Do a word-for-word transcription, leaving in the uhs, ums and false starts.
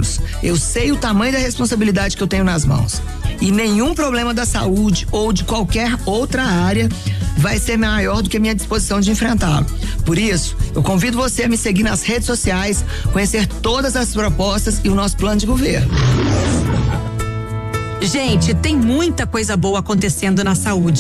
anos. Eu sei o tamanho da responsabilidade que eu tenho nas mãos. E nenhum problema da saúde ou de qualquer outra área vai ser maior do que a minha disposição de enfrentá-lo. Por isso, eu convido você a me seguir nas redes sociais, conhecer todas as propostas e o nosso plano de governo. Gente, tem muita coisa boa acontecendo na saúde.